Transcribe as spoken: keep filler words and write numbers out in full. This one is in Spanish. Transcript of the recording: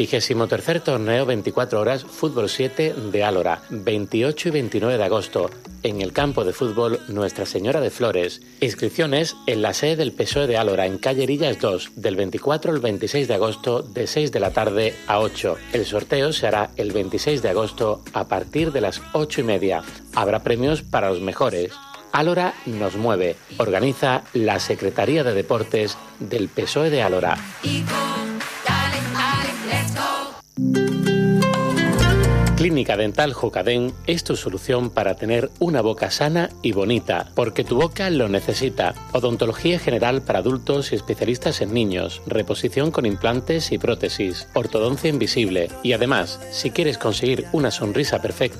Vigésimo tercer torneo veinticuatro horas Fútbol siete de Álora, veintiocho y veintinueve de agosto, en el campo de fútbol Nuestra Señora de Flores. Inscripciones en la sede del P S O E de Álora, en calle Erillas dos, del veinticuatro al veintiséis de agosto, de seis de la tarde a ocho. El sorteo se hará el veintiséis de agosto a partir de las ocho y media. Habrá premios para los mejores. Álora nos mueve. Organiza la Secretaría de Deportes del P S O E de Álora. Clínica Dental Jocadén es tu solución para tener una boca sana y bonita, porque tu boca lo necesita. Odontología general para adultos y especialistas en niños, reposición con implantes y prótesis, ortodoncia invisible. Y además, si quieres conseguir una sonrisa perfecta,